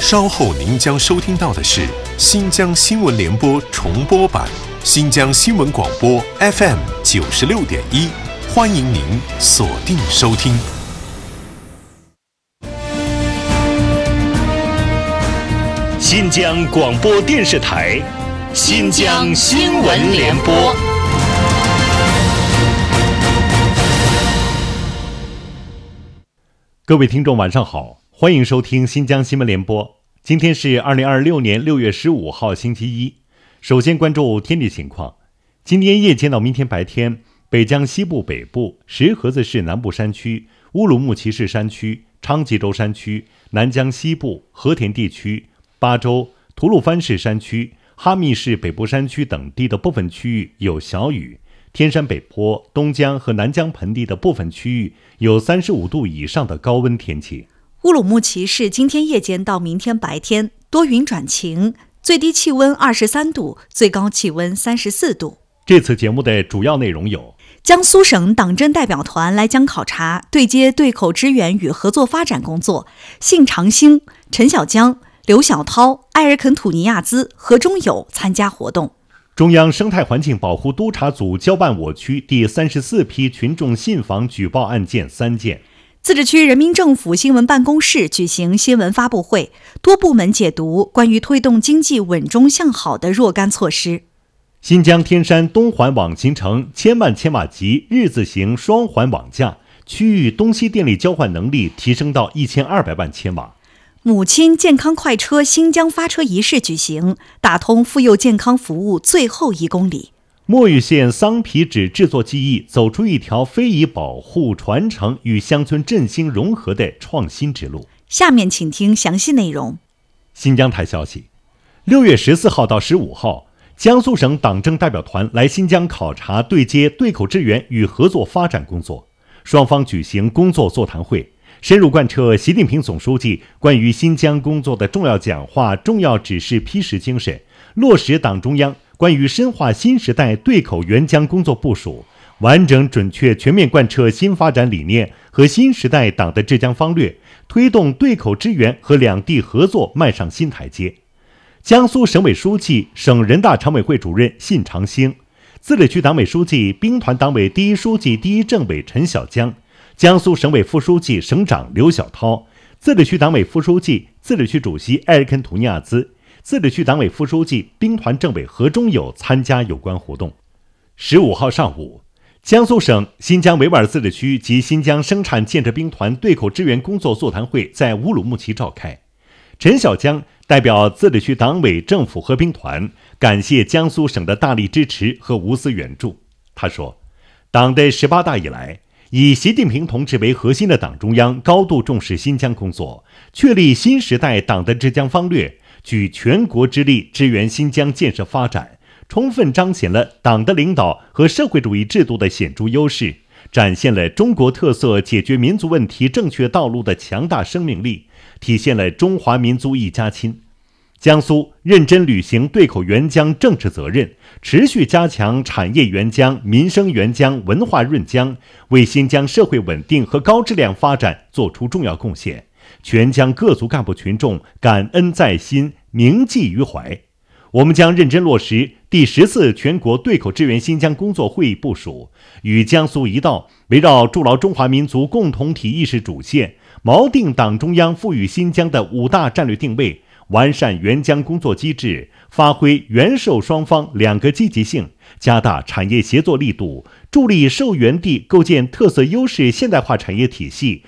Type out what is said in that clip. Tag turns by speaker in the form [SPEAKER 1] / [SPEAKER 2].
[SPEAKER 1] 稍后您将收听到的是新疆新闻联播重播版，新疆新闻广播 FM 96.1，欢迎您锁定收听。
[SPEAKER 2] 新疆广播电视台，新疆新闻联播。
[SPEAKER 3] 各位听众晚上好，欢迎收听新疆新闻联播。今天是2026年6月15号星期一。首先关注天气情况。今天夜间到明天白天，北疆西部北部、石河子市南部山区、乌鲁木齐市山区、昌吉州山区、南疆西部、和田地区、巴州、吐鲁番市山区、哈密市北部山区等地的部分区域有小雨，天山北坡、东疆和南疆盆地的部分区域有35度以上的高温天气。
[SPEAKER 4] 乌鲁木齐市今天夜间到明天白天多云转晴，最低气温23度，最高气温34度。
[SPEAKER 3] 这次节目的主要内容有：
[SPEAKER 4] 江苏省党政代表团来江考察对接对口支援与合作发展工作，信长兴、陈小江、刘晓涛、埃尔肯吐尼亚兹、何中友参加活动。
[SPEAKER 3] 中央生态环境保护督察组交办我区第34批群众信访举报案件3件。
[SPEAKER 4] 自治区人民政府新闻办公室举行新闻发布会，多部门解读关于推动经济稳中向好的若干措施。
[SPEAKER 3] 新疆天山东环网形成1000万千瓦级日字形双环网架，区域东西电力交换能力提升到1200万千瓦。
[SPEAKER 4] 母亲健康快车新疆发车仪式举行，打通妇幼健康服务最后1公里。
[SPEAKER 3] 墨玉县桑皮纸制作技艺走出一条非遗保护、传承与乡村振兴融合的创新之路。
[SPEAKER 4] 下面请听详细内容。
[SPEAKER 3] 新疆台消息，6月14号到15号，江苏省党政代表团来新疆考察对接对口支援与合作发展工作，双方举行工作座谈会，深入贯彻习近平总书记关于新疆工作的重要讲话、重要指示批示精神，落实党中央关于深化新时代对口援疆工作部署，完整准确全面贯彻新发展理念和新时代党的治疆方略，推动对口支援和两地合作迈上新台阶。江苏省委书记、省人大常委会主任信长兴，自治区党委书记、兵团党委第一书记、第一政委陈小江，江苏省委副书记、省长刘晓涛，自治区党委副书记、自治区主席埃尔肯吐尼亚兹，自治区党委副书记、兵团政委何中友参加有关活动。15号上午，江苏省新疆维吾尔自治区及新疆生产建设兵团对口支援工作座谈会在乌鲁木齐召开。陈小江代表自治区党委政府和兵团感谢江苏省的大力支持和无私援助。他说，党的18大以来，以习近平同志为核心的党中央高度重视新疆工作，确立新时代党的治疆方略，举全国之力支援新疆建设发展，充分彰显了党的领导和社会主义制度的显著优势，展现了中国特色解决民族问题正确道路的强大生命力，体现了中华民族一家亲。江苏认真履行对口援疆政治责任，持续加强产业援疆、民生援疆、文化润疆，为新疆社会稳定和高质量发展作出重要贡献，全疆各族干部群众感恩在心，铭记于怀。我们将认真落实第14全国对口支援新疆工作会议部署，与江苏一道，围绕筑牢中华民族共同体意识主线，锚定党中央赋予新疆的5大战略定位，完善援疆工作机制，发挥援受双方两个积极性，加大产业协作力度，助力受援地构建特色优势现代化产业体系，